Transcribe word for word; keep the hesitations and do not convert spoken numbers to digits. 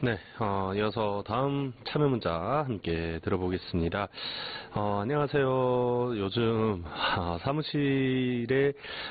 네, 어, 이어서 다음 참여 문자 함께 들어보겠습니다. 어, 안녕하세요. 요즘 아, 사무실에